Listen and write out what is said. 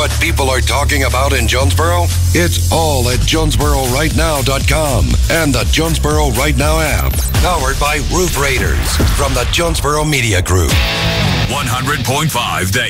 what people are talking about in Jonesboro? It's all at JonesboroRightNow.com and the Jonesboro Right Now app. Powered by Roof Raiders from the Jonesboro Media Group. 100.5 The